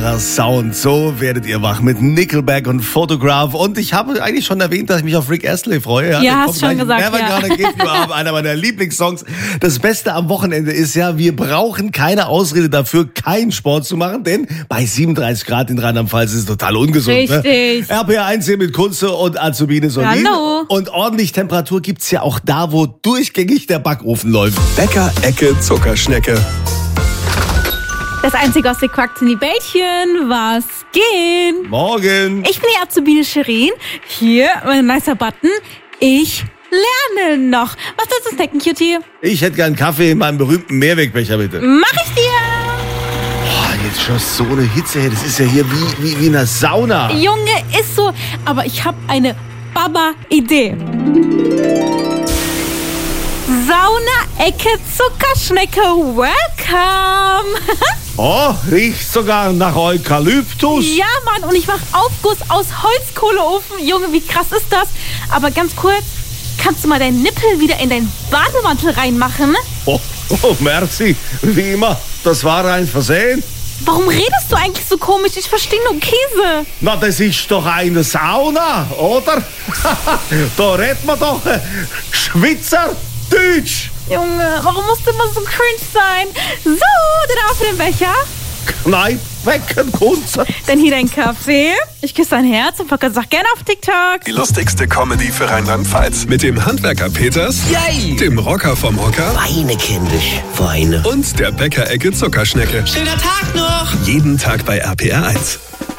Sound, so werdet ihr wach mit Nickelback und Photograph. Und ich habe eigentlich schon erwähnt, dass ich mich auf Rick Astley freue. Ja, hast schon gesagt, Never ja. Gonna Give You Up, einer meiner Lieblingssongs. Das Beste am Wochenende ist ja, wir brauchen keine Ausrede dafür, keinen Sport zu machen, denn bei 37 Grad in Rheinland-Pfalz ist es total ungesund. Richtig. Ne? RPR1 hier mit Kunze und Azubine Solin. Hallo. Und ordentlich Temperatur gibt's ja auch da, wo durchgängig der Backofen läuft. Bäcker-Ecke Zuckerschnecke. Das einzige aus der Quacks in die Bällchen, was geht? Morgen. Ich bin die Azubine Shirin. Hier, mein nicer Button. Ich lerne noch. Was ist das Snacken, Cutie? Ich hätte gern Kaffee in meinem berühmten Mehrwegbecher, bitte. Mach ich dir! Jetzt schon so eine Hitze, ey. Das ist ja hier wie in einer Sauna. Junge, ist so. Aber ich habe eine Baba-Idee. Sauna-Ecke Zuckerschnecke, welcome! Oh, riecht sogar nach Eukalyptus. Ja, Mann, und ich mach Aufguss aus Holzkohleofen. Junge, wie krass ist das? Aber ganz kurz, kannst du mal deinen Nippel wieder in deinen Bademantel reinmachen? Oh, merci. Wie immer, das war ein Versehen. Warum redest du eigentlich so komisch? Ich verstehe nur Käse. Na, das ist doch eine Sauna, oder? Da redet man doch Schweizerdeutsch. Junge, warum musst du immer so cringe sein? So, der darf für den Becher. Kneip, wecken, Kunze. Dann hier dein Kaffee. Ich küsse dein Herz und packe es auch gerne auf TikTok. Die lustigste Comedy für Rheinland-Pfalz. Mit dem Handwerker Peters, Yay! dem Rocker vom Hocker Weine, kindisch, Weine. und der Bäcker-Ecke Zuckerschnecke. Schöner Tag noch! Jeden Tag bei RPR1.